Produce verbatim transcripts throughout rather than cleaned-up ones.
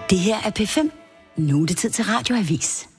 Det her er P fem. Nu er det tid til Radioavis.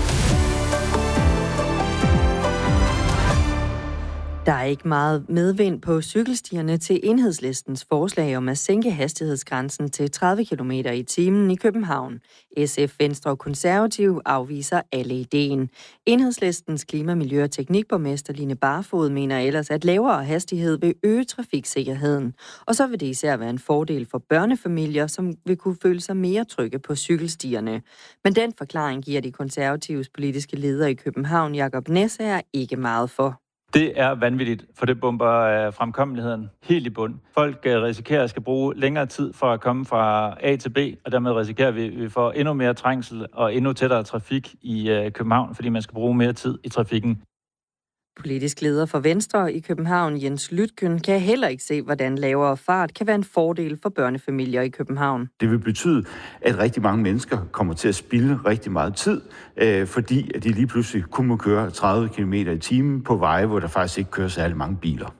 Der er ikke meget medvind på cykelstierne til Enhedslistens forslag om at sænke hastighedsgrænsen til tredive kilometer i timen i København. S F, Venstre og Konservative afviser alle ideen. Enhedslistens klima-, miljø- og teknikborgmester Line Barfod mener ellers, at lavere hastighed vil øge trafiksikkerheden. Og så vil det især være en fordel for børnefamilier, som vil kunne føle sig mere trygge på cykelstierne. Men den forklaring giver de konservatives politiske leder i København, Jacob Næssager, ikke meget for. Det er vanvittigt, for det bomber fremkommeligheden helt i bund. Folk risikerer at skal bruge længere tid for at komme fra A til B, og dermed risikerer vi, at vi får endnu mere trængsel og endnu tættere trafik i København, fordi man skal bruge mere tid i trafikken. Politisk leder for Venstre i København, Jens Lytken, kan heller ikke se, hvordan lavere fart kan være en fordel for børnefamilier i København. Det vil betyde, at rigtig mange mennesker kommer til at spilde rigtig meget tid, øh, fordi at de lige pludselig kun må køre tredive kilometer i timen på veje, hvor der faktisk ikke kører særlig mange biler.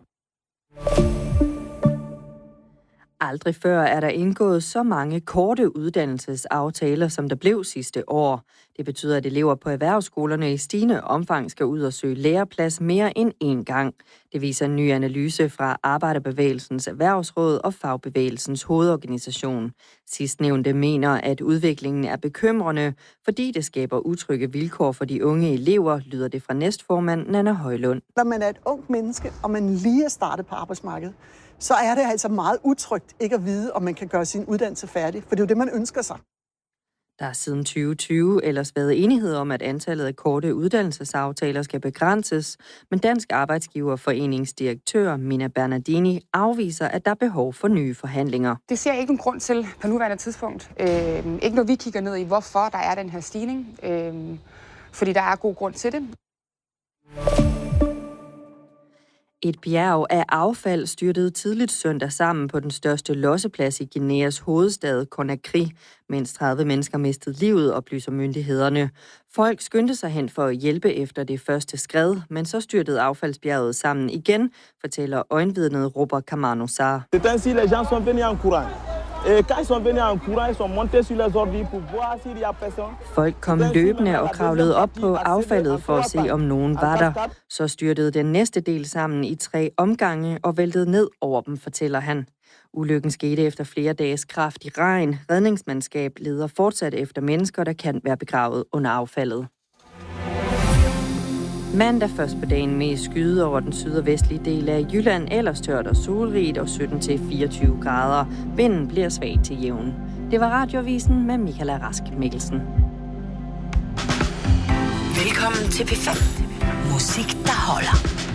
Aldrig før er der indgået så mange korte uddannelsesaftaler, som der blev sidste år. Det betyder, at elever på erhvervsskolerne i stigende omfang skal ud og søge læreplads mere end én gang. Det viser en ny analyse fra Arbejderbevægelsens Erhvervsråd og Fagbevægelsens Hovedorganisation. Sidstnævnte mener, at udviklingen er bekymrende, fordi det skaber utrygge vilkår for de unge elever, lyder det fra næstformand Nanna Højlund. Når man er et ungt menneske, og man lige er startet på arbejdsmarkedet, så er det altså meget utrygt ikke at vide, om man kan gøre sin uddannelse færdig, for det er jo det, man ønsker sig. Der har siden tyve tyve ellers været enighed om, at antallet af korte uddannelsesaftaler skal begrænses, men Dansk Arbejdsgiverforenings direktør Mina Bernardini afviser, at der er behov for nye forhandlinger. Det ser jeg ikke nogen grund til på nuværende tidspunkt. Øh, ikke når vi kigger ned i, hvorfor der er den her stigning, øh, fordi der er god grund til det. Et bjerg af affald styrtede tidligt søndag sammen på den største losseplads i Guineas hovedstad, Conakry, mens tredive mennesker mistede livet, oplyser myndighederne. Folk skyndte sig hen for at hjælpe efter det første skred, men så styrtede affaldsbjerget sammen igen, fortæller øjenvidnet Robert Camano Sarr. Folk kom løbende og kravlede op på affaldet for at se, om nogen var der. Så styrtede den næste del sammen i tre omgange og væltede ned over dem, fortæller han. Ulykken skete efter flere dages kraftig regn. Redningsmandskab leder fortsat efter mennesker, der kan være begravet under affaldet. Mandag først på dagen med skyde over den syd- og vestlige del af Jylland, ellers tørt og solrigt og sytten til fireogtyve grader. Vinden bliver svag til jævn. Det var Radioavisen med Michaela Rask Mikkelsen. Velkommen til P fem. Musik, der holder.